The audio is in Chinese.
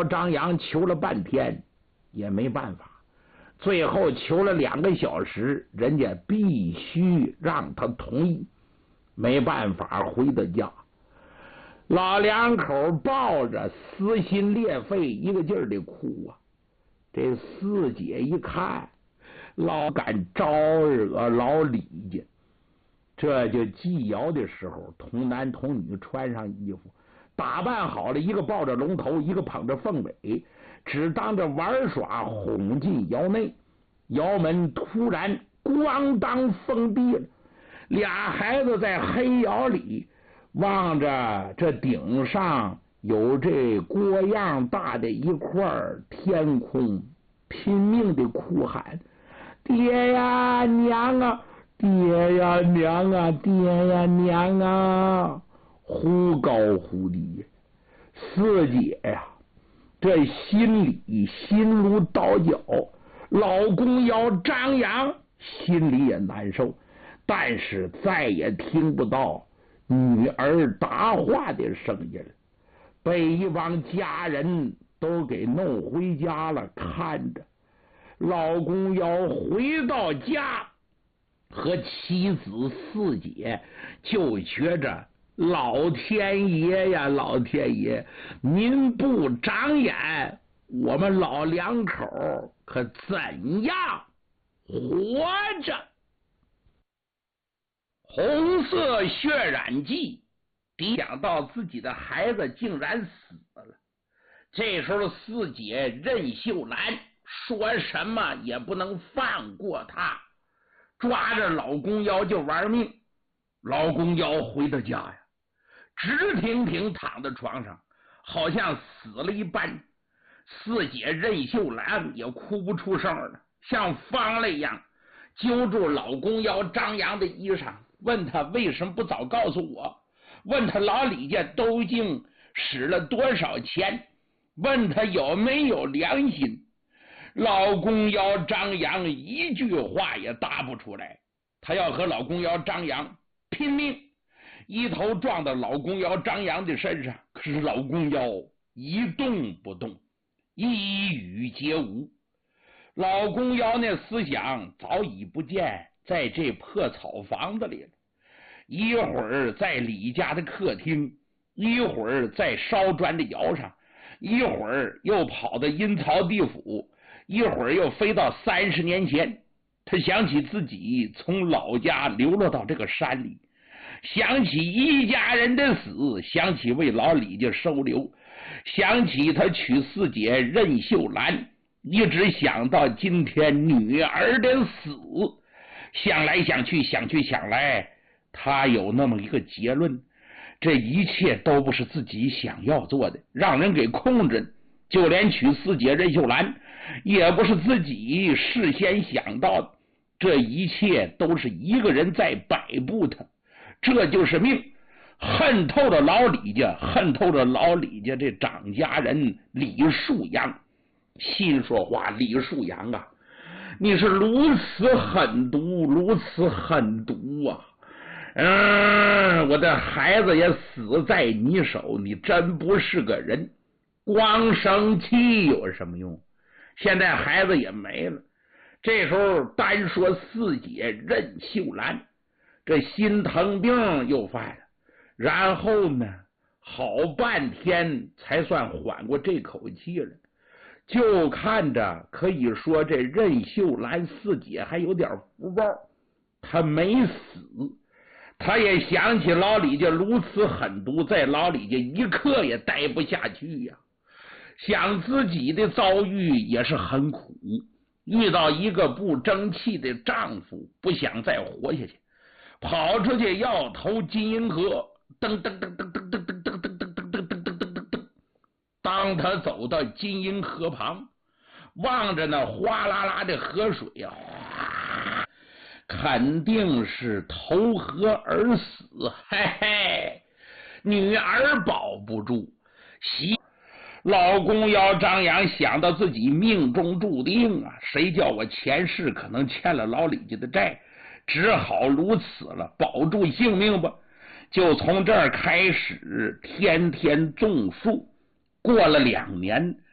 尧、张扬求了半天也没办法，最后求了2个小时，人家必须让他同意，没办法回到家。老两口抱着撕心裂肺，一个劲儿的哭啊。这四姐一看，老敢招惹老李家，这就祭窑的时候，童男童女穿上衣服，打扮好了，一个抱着龙头，一个捧着凤尾，只当着玩耍，哄进窑内。窑门突然咣当封闭了，俩孩子在黑窑里望着这顶上有这锅样大的一块天空，拼命的哭喊：爹呀娘啊，爹呀娘啊，爹呀娘啊，忽高忽低。四姐呀，这心里心如刀绞，老公要张扬，心里也难受，但是再也听不到女儿答话的声音了，被一帮家人都给弄回家了。看着老公要回到家，和妻子四姐就觉着老天爷呀，老天爷，您不长眼，我们老两口可怎样活着？红色血染剂抵想到自己的孩子竟然死了。这时候四姐任秀兰说什么也不能放过他，抓着老公腰就玩命。老公腰回到家呀，直挺挺躺在床上，好像死了一般。四姐任秀兰也哭不出声了，像疯了一样，揪住老公腰张扬的衣裳，问他为什么不早告诉我，问他老李家都已经使了多少钱，问他有没有良心。老公腰张扬一句话也答不出来，他要和老公腰张扬拼命，一头撞到老公腰张扬的身上，可是老公腰一动不动，一语皆无。老公腰那思想早已不见在这破草房子里了，一会儿在李家的客厅，一会儿在烧砖的窑上，一会儿又跑到阴曹地府，一会儿又飞到30年前。他想起自己从老家流落到这个山里，想起一家人的死，想起为老李家收留，想起他娶四姐任秀兰，一直想到今天女儿的死。想来想去，想去想来，他有那么一个结论，这一切都不是自己想要做的，让人给控制。就连娶四姐任秀兰也不是自己事先想到的，这一切都是一个人在摆布他，这就是命。恨透了老李家，恨透了老李家这长家人李树阳。心说话，李树阳啊，你是如此狠毒，如此狠毒啊！我的孩子也死在你手，你真不是个人。光生气有什么用？现在孩子也没了。这时候单说四姐任秀兰，这心疼病又犯了，然后呢，好半天才算缓过这口气了。就看着可以说这任秀兰四姐还有点福报，她没死。她也想起老李家如此狠毒，在老李家一刻也待不下去呀。想自己的遭遇也是很苦，遇到一个不争气的丈夫，不想再活下去，跑出去要投金银河，噔噔噔噔噔噔噔噔噔噔噔噔噔噔噔噔。当他走到金银河旁，望着那哗啦啦的河水啊，肯定是投河而死。嘿嘿，女儿保不住，老公要张扬想到自己命中注定啊，谁叫我前世可能欠了老李家的债，只好如此了，保住性命吧。就从这儿开始天天种树，过了2年，